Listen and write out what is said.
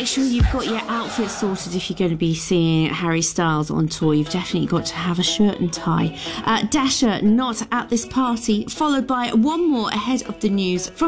make sure you've got your outfit sorted if you're going to be seeing Harry Styles on tour. You've definitely got to have a shirt and tie. Dasher, not at this party, followed by one more ahead of the news from